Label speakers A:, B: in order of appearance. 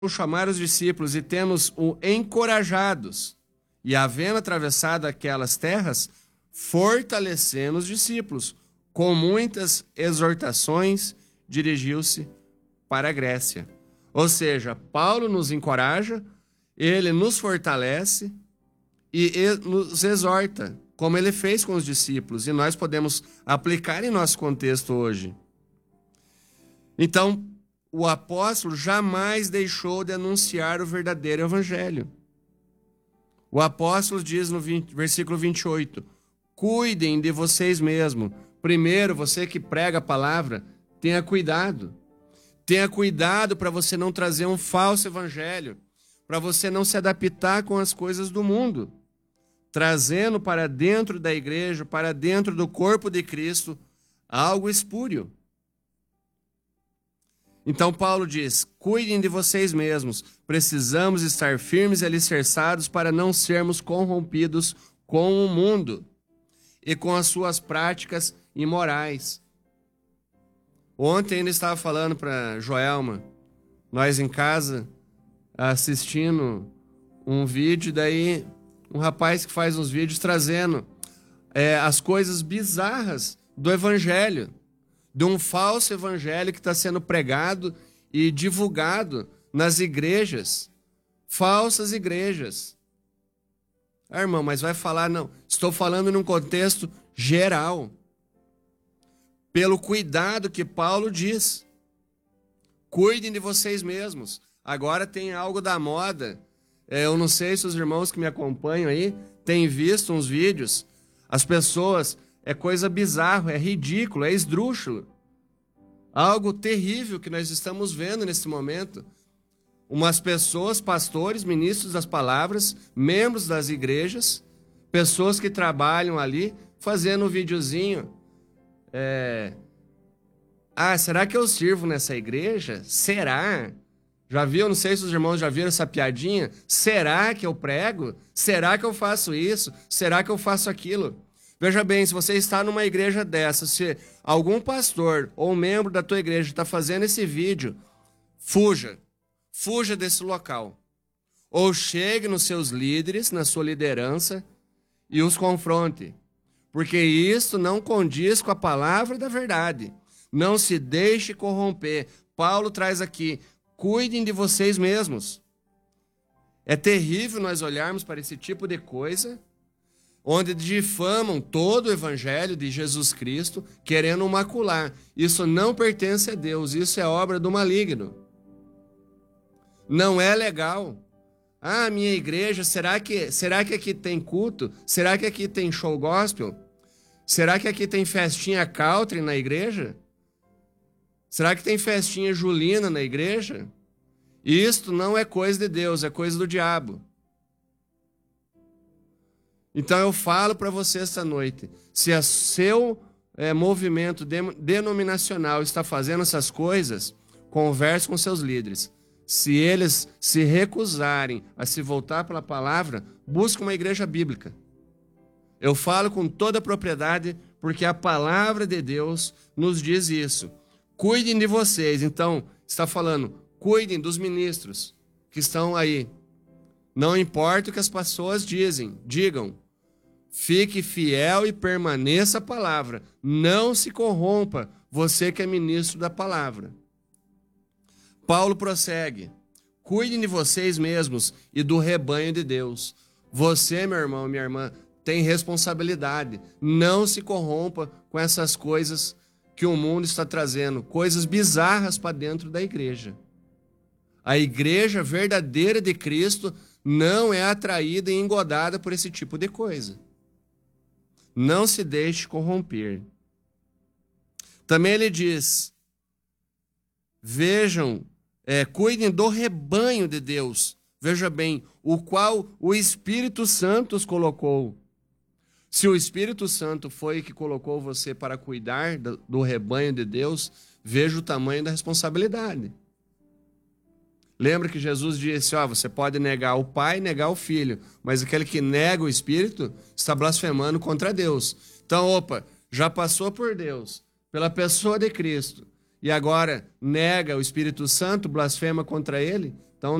A: chamar os discípulos e tendo-os encorajados, e havendo atravessado aquelas terras, fortalecendo os discípulos, com muitas exortações, dirigiu-se para a Grécia. Ou seja, Paulo nos encoraja, ele nos fortalece e nos exorta, como ele fez com os discípulos, e nós podemos aplicar em nosso contexto hoje. Então, o apóstolo jamais deixou de anunciar o verdadeiro evangelho. O apóstolo diz no versículo 28, cuidem de vocês mesmos. Primeiro, você que prega a palavra, tenha cuidado. Tenha cuidado para você não trazer um falso evangelho, para você não se adaptar com as coisas do mundo, trazendo para dentro da igreja, para dentro do corpo de Cristo, algo espúrio. Então Paulo diz, cuidem de vocês mesmos, precisamos estar firmes e alicerçados para não sermos corrompidos com o mundo e com as suas práticas imorais. Ontem ainda estava falando para Joelma, nós em casa, assistindo um vídeo, daí um rapaz que faz uns vídeos trazendo as coisas bizarras do evangelho, de um falso evangelho que está sendo pregado e divulgado nas igrejas, falsas igrejas. Ah, irmão, mas vai falar, não, estou falando num contexto geral, pelo cuidado que Paulo diz. Cuidem de vocês mesmos. Agora tem algo da moda, eu não sei se os irmãos que me acompanham aí têm visto uns vídeos, as pessoas... É coisa bizarra, é ridículo, é esdrúxulo. Algo terrível que nós estamos vendo nesse momento. Umas pessoas, pastores, ministros das palavras, membros das igrejas, pessoas que trabalham ali, fazendo um videozinho. Será que eu sirvo nessa igreja? Será? Já viu? Não sei se os irmãos já viram essa piadinha. Será que eu prego? Será que eu faço isso? Será que eu faço aquilo? Veja bem, se você está numa igreja dessa, se algum pastor ou membro da tua igreja está fazendo esse vídeo, fuja. Fuja desse local. Ou chegue nos seus líderes, na sua liderança, e os confronte. Porque isso não condiz com a palavra da verdade. Não se deixe corromper. Paulo traz aqui, cuidem de vocês mesmos. É terrível nós olharmos para esse tipo de coisa, onde difamam todo o evangelho de Jesus Cristo, querendo macular. Isso não pertence a Deus, isso é obra do maligno. Não é legal. Ah, minha igreja, será que aqui tem culto? Será que aqui tem show gospel? Será que aqui tem festinha country na igreja? Será que tem festinha julina na igreja? Isto não é coisa de Deus, é coisa do diabo. Então eu falo para você esta noite, se o seu movimento denominacional está fazendo essas coisas, converse com seus líderes. Se eles se recusarem a se voltar pela palavra, busque uma igreja bíblica. Eu falo com toda a propriedade, porque a palavra de Deus nos diz isso. Cuidem de vocês. Então, está falando, cuidem dos ministros que estão aí. Não importa o que as pessoas digam. Fique fiel e permaneça a palavra. Não se corrompa, você que é ministro da palavra. Paulo prossegue. Cuidem de vocês mesmos e do rebanho de Deus. Você, meu irmão, minha irmã, tem responsabilidade. Não se corrompa com essas coisas que o mundo está trazendo, coisas bizarras para dentro da igreja. A igreja verdadeira de Cristo não é atraída e engodada por esse tipo de coisa. Não se deixe corromper. Também ele diz, cuidem do rebanho de Deus. Veja bem, o qual o Espírito Santo os colocou. Se o Espírito Santo foi que colocou você para cuidar do rebanho de Deus, veja o tamanho da responsabilidade. Lembra que Jesus disse, você pode negar o Pai, negar o Filho, mas aquele que nega o Espírito está blasfemando contra Deus. Então, já passou por Deus, pela pessoa de Cristo, e agora nega o Espírito Santo, blasfema contra ele.